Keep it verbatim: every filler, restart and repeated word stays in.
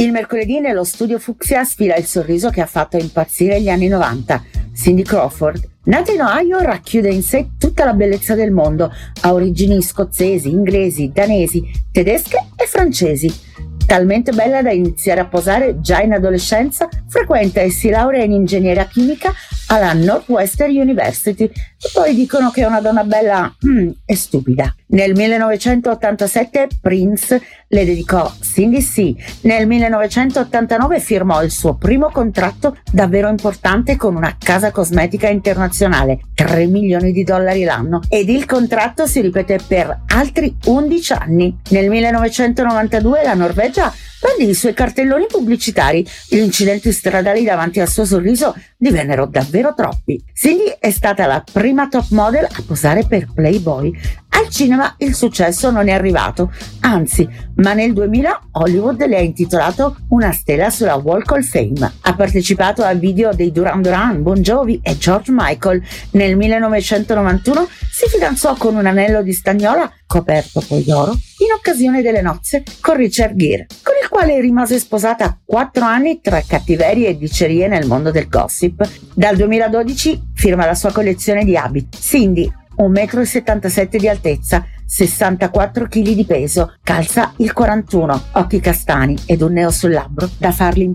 Il mercoledì nello studio Fucsia sfila il sorriso che ha fatto impazzire gli anni novanta. Cindy Crawford, nata in Ohio, racchiude in sé tutta la bellezza del mondo, ha origini scozzesi, inglesi, danesi, tedesche e francesi. Talmente bella da iniziare a posare già in adolescenza, frequenta e si laurea in ingegneria chimica alla Northwestern University e poi dicono che è una donna bella mm, e stupida. Nel millenovecentottantasette Prince le dedicò Cindy C. Nel millenovecentottantanove firmò il suo primo contratto davvero importante con una casa cosmetica internazionale, tre milioni di dollari l'anno, ed il contratto si ripeté per altri undici anni. Nel millenovecentonovantadue la Norvegia bandì i suoi cartelloni pubblicitari. Gli incidenti stradali davanti al suo sorriso divennero davvero troppi. Cindy è stata la prima top model a posare per Playboy. Al cinema il successo non è arrivato, anzi, ma nel duemila Hollywood le ha intitolato una stella sulla Walk of Fame. Ha partecipato a video dei Duran Duran, Bon Jovi e George Michael. Nel millenovecentonovantuno si fidanzò con un anello di stagnola coperto poi d'oro in occasione delle nozze con Richard Gere, con il quale rimase sposata quattro anni tra cattiverie e dicerie nel mondo del gossip. Dal duemiladodici firma la sua collezione di abiti. Cindy, un metro e settantasette di altezza, sessantaquattro chili di peso, calza il quarantuno, occhi castani ed un neo sul labbro da farli